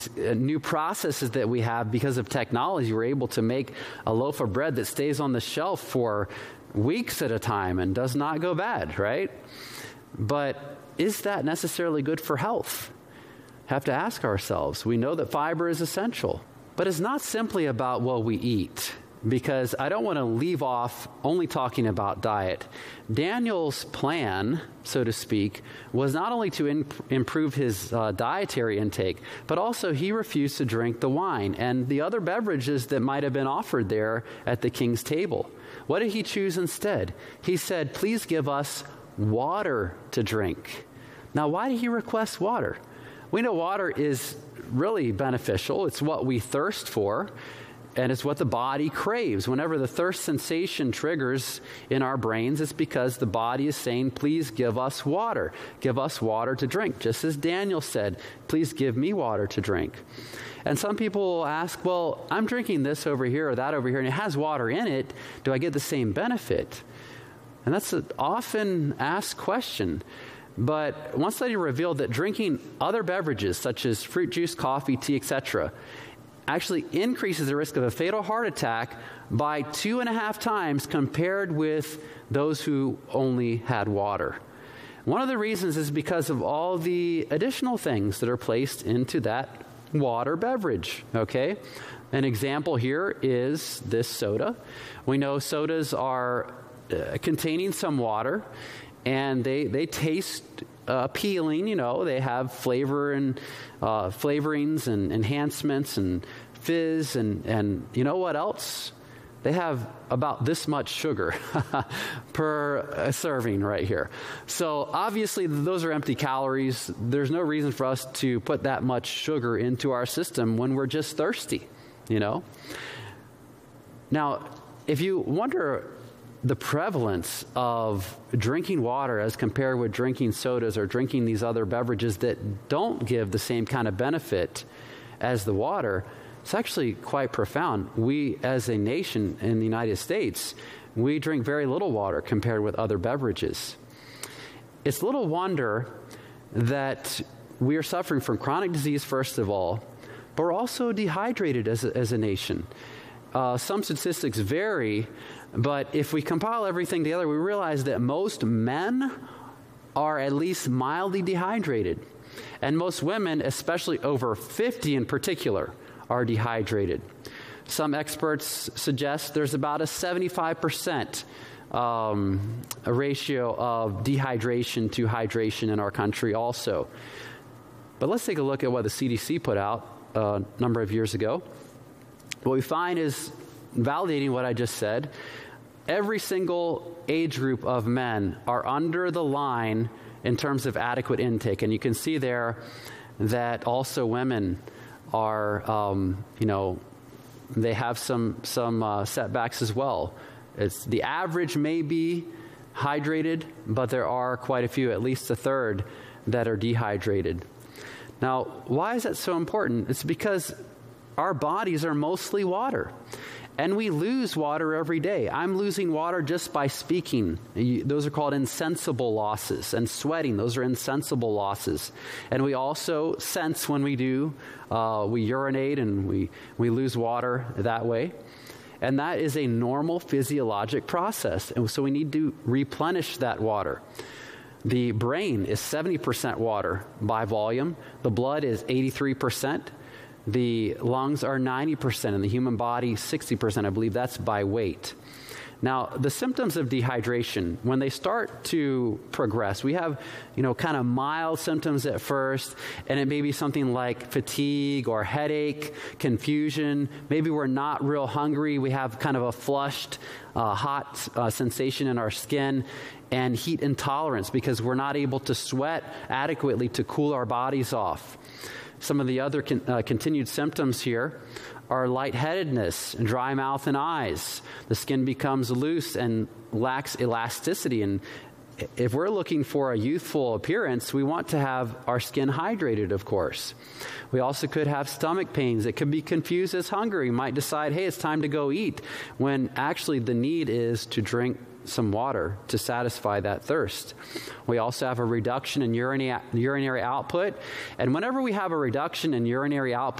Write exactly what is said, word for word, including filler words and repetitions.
uh, new processes that we have because of technology. We're able to make a loaf of bread that stays on the shelf for weeks at a time and does not go bad, right? But is that necessarily good for health? Have to ask ourselves. We know that fiber is essential, but it's not simply about what we eat, because I don't want to leave off only talking about diet. Daniel's plan, so to speak, was not only to in- improve his uh, dietary intake, but also he refused to drink the wine and the other beverages that might have been offered there at the king's table. What did he choose instead? He said, "Please give us water to drink." Now, why did he request water? We know water is really beneficial. It's what we thirst for, and it's what the body craves. Whenever the thirst sensation triggers in our brains, it's because the body is saying, "Please give us water. Give us water to drink." Just as Daniel said, "Please give me water to drink." And some people will ask, "Well, I'm drinking this over here or that over here, and it has water in it. Do I get the same benefit?" And that's an often asked question. But one study revealed that drinking other beverages, such as fruit juice, coffee, tea, et cetera, actually increases the risk of a fatal heart attack by two and a half times compared with those who only had water. One of the reasons is because of all the additional things that are placed into that water beverage, okay? An example here is this soda. We know sodas are uh, containing some water, and they, they taste uh, appealing, you know. They have flavor and uh, flavorings and enhancements and fizz and, and you know what else? They have about this much sugar per serving right here. So obviously those are empty calories. There's no reason for us to put that much sugar into our system when we're just thirsty, you know. Now, if you wonder the prevalence of drinking water as compared with drinking sodas or drinking these other beverages that don't give the same kind of benefit as the water, it's actually quite profound. We, as a nation in the United States, we drink very little water compared with other beverages. It's little wonder that we are suffering from chronic disease, first of all, but we're also dehydrated as a, as a nation. Uh, some statistics vary, but if we compile everything together, we realize that most men are at least mildly dehydrated. And most women, especially over fifty in particular, are dehydrated. Some experts suggest there's about a seventy-five percent um, a ratio of dehydration to hydration in our country also. But let's take a look at what the C D C put out uh, a number of years ago. What we find is, validating what I just said, every single age group of men are under the line in terms of adequate intake. And you can see there that also women are, um, you know, they have some, some uh, setbacks as well. It's, the average may be hydrated, but there are quite a few, at least a third, that are dehydrated. Now, why is that so important? It's because our bodies are mostly water, and we lose water every day. I'm losing water just by speaking. Those are called insensible losses. And sweating, those are insensible losses. And we also sense when we do, uh, we urinate and we, we lose water that way. And that is a normal physiologic process. And so we need to replenish that water. The brain is seventy percent water by volume. The blood is eighty-three percent. The lungs are ninety percent, and the human body sixty percent. I believe that's by weight. Now, the symptoms of dehydration, when they start to progress, we have, you know, kind of mild symptoms at first, and it may be something like fatigue or headache, confusion. Maybe we're not real hungry. We have kind of a flushed, uh, hot uh, sensation in our skin, and heat intolerance because we're not able to sweat adequately to cool our bodies off. Some of the other con- uh, continued symptoms here are lightheadedness, dry mouth and eyes. The skin becomes loose and lacks elasticity, and if we're looking for a youthful appearance, we want to have our skin hydrated, of course. We also could have stomach pains. It could be confused as hunger. You might decide, hey, it's time to go eat, when actually the need is to drink some water to satisfy that thirst. We also have a reduction in urinary, urinary output. And whenever we have a reduction in urinary output,